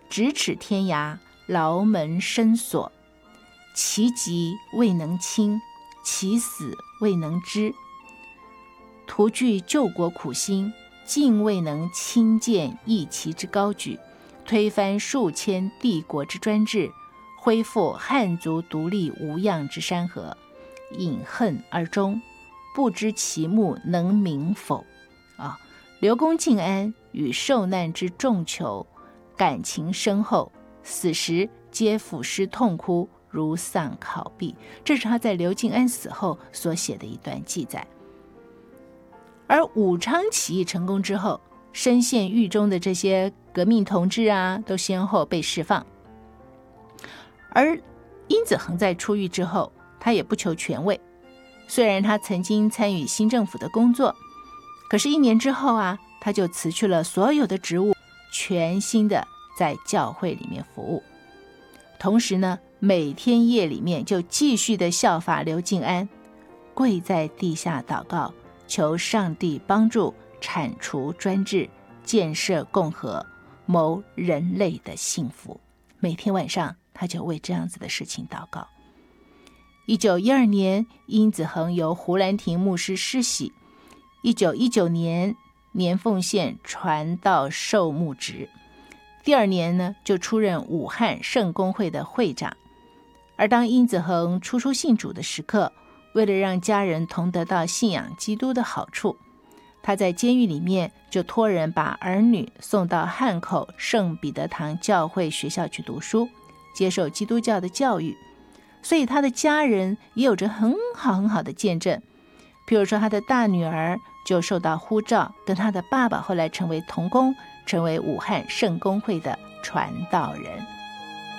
咫尺天涯，牢门深锁。其疾未能清，其死未能知。徒具救国苦心，竟未能亲见义旗之高举，推翻数千帝国之专制，恢复汉族独立无恙之山河，饮恨而终，不知其目能明否。刘公敬安与受难之众囚感情深厚，死时皆抚尸痛哭，如丧考妣。这是他在刘敬安死后所写的一段记载。而武昌起义成功之后，深陷狱中的这些革命同志都先后被释放。而殷子衡在出狱之后，他也不求权位，虽然他曾经参与新政府的工作，可是1年之后他就辞去了所有的职务，全心的在教会里面服务。同时呢，每天夜里面就继续的效法刘敬安，跪在地下祷告，求上帝帮助铲除专制，建设共和，谋人类的幸福。每天晚上他就为这样子的事情祷告。1912年，殷子衡由胡兰亭牧师施洗。1919年，年凤县传道授牧职。第2年呢，就出任武汉圣公会的会长。而当殷子衡初信主的时刻，为了让家人同得到信仰基督的好处，他在监狱里面就托人把儿女送到汉口圣彼得堂教会学校去读书，接受基督教的教育。所以他的家人也有着很好的见证。譬如说，他的大女儿就受到呼召，跟他的爸爸后来成为同工，成为武汉圣公会的传道人。